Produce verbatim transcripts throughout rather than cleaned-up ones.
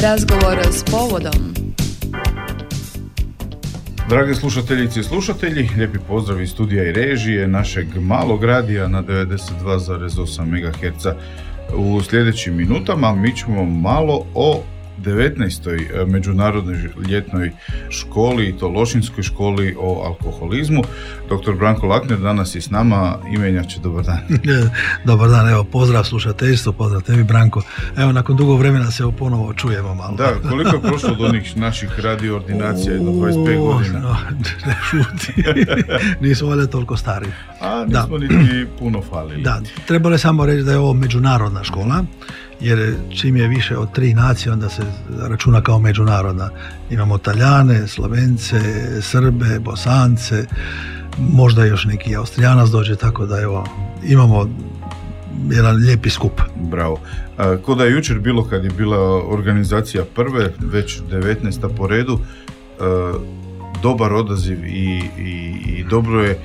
Razgovor s povodom. Drage slušateljice i slušatelji, lijepi pozdrav iz studija i režije našeg malog radija na devedeset dva zarez osam megaherca. U sljedećim minutama mi ćemo malo o devetnaestoj međunarodnoj ljetnoj školi, i to Lošinjskoj školi o alkoholizmu. Doktor Branko Lakner danas je s nama. Imenjače, dobar dan. Dobar dan, evo pozdrav slušateljstvo, pozdrav tebi Branko. Evo nakon dugo vremena se ponovo čujemo malo. Da, koliko je prošlo od onih naših radio ordinacija, jedno dvadeset pet godina? No, ne šuti, nismo valjda toliko stari. A nismo da. Niti puno falili. Da, trebalo je samo reći da je ovo međunarodna škola, jer čim je više od tri nacije onda se računa kao međunarodna. Imamo Talijane, Slovence, Srbe, Bosance, možda još neki Austrijanac dođe, tako da evo, imamo jedan lijepi skup. Bravo. A, ko da je jučer bilo kad je bila organizacija prve, već devetnaesta po redu, a, dobar odaziv i, i, i dobro je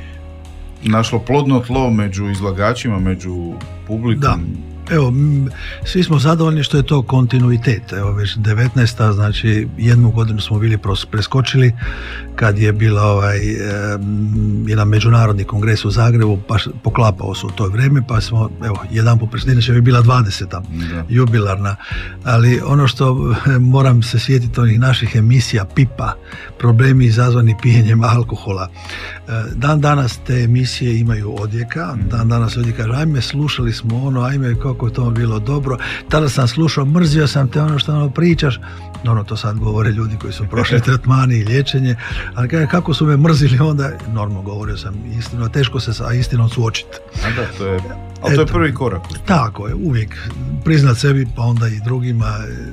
našlo plodno tlo među izlagačima, među publikom. Da. Evo, svi smo zadovoljni što je to kontinuitet. Evo, već devetnaesta, znači jednu godinu smo bili preskočili kad je bila ovaj, eh, jedan međunarodni kongres u Zagrebu, pa poklapao se u to vrijeme, pa smo, evo, jedan po presljedeće bi bila dvadeseta, da. Jubilarna. Ali ono što moram se sjetiti onih naših emisija Pipa, problemi izazvani pijenjem alkohola. Dan danas te emisije imaju odjeka, dan danas ovdje kaže, ajme, slušali smo ono, ajme, kako je to bilo dobro, tada sam slušao, mrzio sam te ono što ono pričaš, no, to sad govore ljudi koji su prošli tretmani i liječenje, ali kaže, kako su me mrzili onda, normalno govorio sam istinu, teško se sa istinom suočiti. A da, to je, ali to je prvi korak. Tako je, uvijek priznat sebi, pa onda i drugima,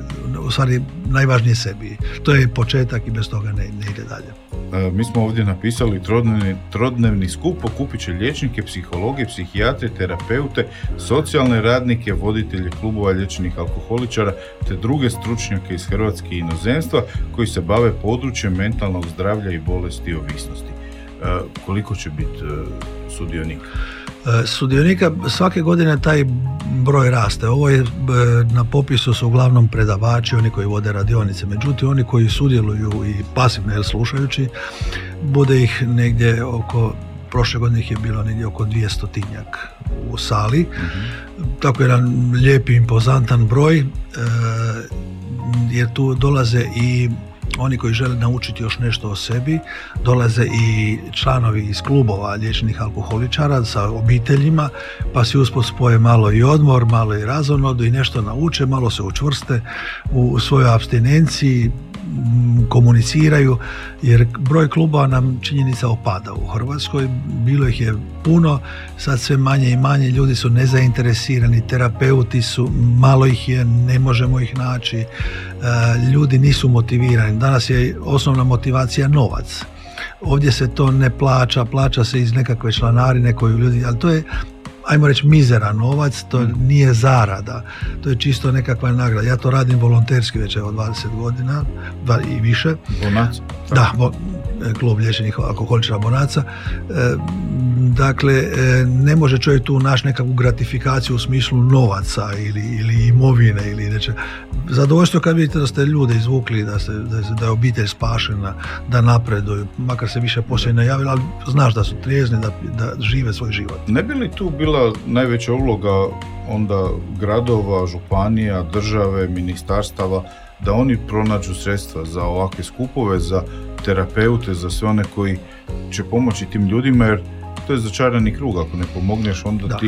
u stvari najvažnije sebi, to je početak i bez toga ne, ne ide dalje. E, mi smo ovdje napisali trodnevni, trodnevni skup, okupit će liječnike, psihologe, psihijatre, terapeute, socijalne radnike, voditelje klubova liječenih alkoholičara te druge stručnjake iz Hrvatske i inozemstva koji se bave područjem mentalnog zdravlja i bolesti i ovisnosti. E, koliko će biti e, sudionika? Sudionika svake godine taj broj raste. Ovo je, na popisu su uglavnom predavači, oni koji vode radionice. Međutim, oni koji sudjeluju i pasivno, jer slušajući, bude ih negdje oko, prošle godine ih je bilo negdje oko dvjestotinjak u sali. Mm-hmm. Tako jedan lijepi, impozantan broj, jer tu dolaze i oni koji žele naučiti još nešto o sebi, dolaze i članovi iz klubova liječenih alkoholičara sa obiteljima, pa si usput spoje malo i odmor, malo i razonodu i nešto nauče, malo se učvrste u svojoj apstinenciji, komuniciraju, jer broj klubova nam činjenica opada u Hrvatskoj, bilo ih je puno, sad sve manje i manje, ljudi su nezainteresirani, terapeuti su, malo ih je, ne možemo ih naći, ljudi nisu motivirani, danas je osnovna motivacija novac. Ovdje se to ne plaća, plaća se iz nekakve članarine koju ljudi, ali to je, ajmo reći, mizeran novac, to nije zarada, to je čisto nekakva nagrada. Ja to radim volonterski već evo dvadeset godina, dva i više. Bonac? Da, bo, klub liječenih alkoholičara Bonaca. E, dakle, e, ne može čovjek tu naći nekakvu gratifikaciju u smislu novaca ili, ili imovine ili neče. Zadovoljstvo kad vidite da ste ljude izvukli, da, ste, da, da je obitelj spašena, da napreduju, makar se više poslije najavili, ali znaš da su trijezni, da, da žive svoj život. Ne bi li tu bila najveća uloga onda gradova, županija, države, ministarstava, da oni pronađu sredstva za ovakve skupove, za terapeute, za sve one koji će pomoći tim ljudima, jer to je začarani krug, ako ne pomogneš onda da. Ti